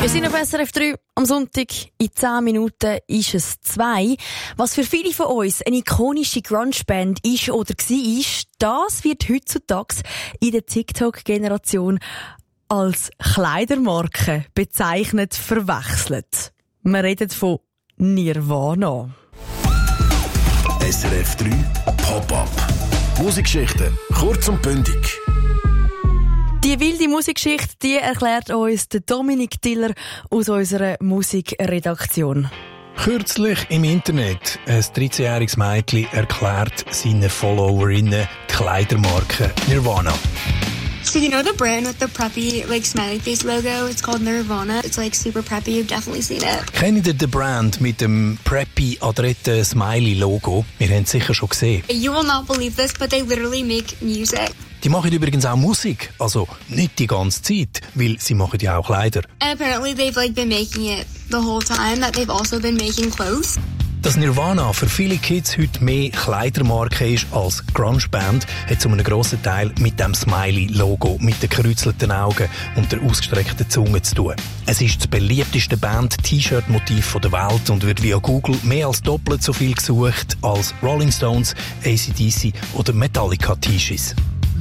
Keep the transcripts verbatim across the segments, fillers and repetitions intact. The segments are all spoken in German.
Wir sind auf S R F drei am Sonntag. In zehn Minuten ist es zwei. Was für viele von uns eine ikonische Grunge-Band ist oder war, das wird heutzutage in der TikTok-Generation als Kleidermarke bezeichnet verwechselt. Wir reden von Nirvana. S R F drei Pop-Up. Musikgeschichten, kurz und bündig. Die wilde Musikgeschichte, die erklärt uns der Dominik Diller aus unserer Musikredaktion. Kürzlich im Internet. Ein dreizehnjähriges Mädchen erklärt seinen Followerinnen die Kleidermarke Nirvana. So you know the brand with the preppy, like, smiley face logo? It's called Nirvana. It's, like, super preppy. You've definitely seen it. Kennt ihr den Brand mit dem preppy, adretten Smiley-Logo? Wir haben es sicher schon gesehen. You will not believe this, but they literally make music. Die machen übrigens auch Musik. Also nicht die ganze Zeit, weil sie machen ja auch Kleider. And apparently they've, like, been making it the whole time, that they've also been making clothes. Dass Nirvana für viele Kids heute mehr Kleidermarke ist als Grunge-Band, hat zu einem grossen Teil mit dem Smiley-Logo, mit den gekreuzten Augen und der ausgestreckten Zunge zu tun. Es ist das beliebteste Band-T-Shirt-Motiv der Welt und wird via Google mehr als doppelt so viel gesucht als Rolling Stones, A C D C oder Metallica-T-Shirts.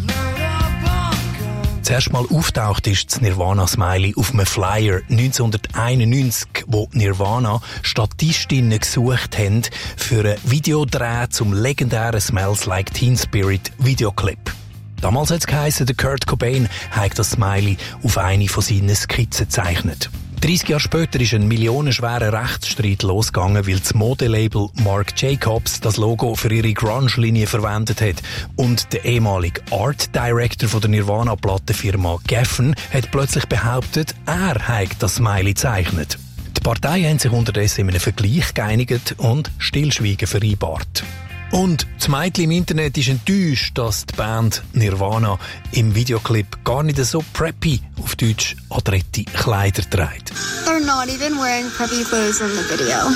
Zuerst mal auftaucht ist das Nirvana-Smiley auf einem Flyer neunzehnhunderteinundneunzig, wo Nirvana Statistinnen gesucht haben für einen Videodreh zum legendären Smells Like Teen Spirit Videoclip. Damals hat es geheissen, der Kurt Cobain hat das Smiley auf eine von seinen Skizzen gezeichnet. dreißig Jahre später ist ein millionenschwerer Rechtsstreit losgegangen, weil das Modelabel Marc Jacobs das Logo für ihre Grunge-Linie verwendet hat. Und der ehemalige Art Director von der Nirvana-Plattenfirma Geffen hat plötzlich behauptet, er habe das Smiley gezeichnet. Die Parteien haben sich unterdessen in einem Vergleich geeinigt und Stillschweigen vereinbart. Und das Mädchen im Internet ist enttäuscht, dass die Band Nirvana im Videoclip gar nicht so preppy, auf Deutsch adrette Kleider trägt. They're not even wearing preppy clothes in the video.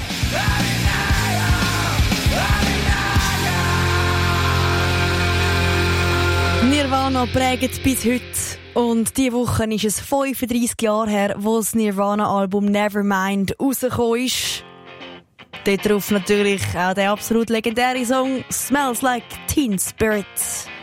Nirvana prägt bis heute. Und diese Woche ist es fünfunddreissig Jahre her, wo das Nirvana-Album Nevermind rausgekommen ist. Dort drauf natürlich auch der absolut legendäre Song Smells Like Teen Spirit.